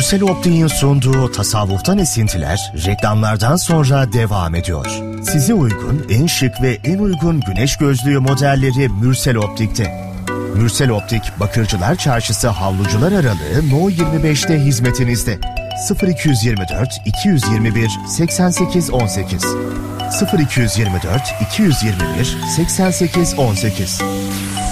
Mürsel Optik'in sunduğu Tasavvuftan Esintiler reklamlardan sonra devam ediyor. Size uygun en şık ve en uygun güneş gözlüğü modelleri Mürsel Optik'te. Mürsel Optik, Bakırcılar Çarşısı Havlucular Aralığı No 25'te hizmetinizde. 0224 221 88 18 0224 221 88 18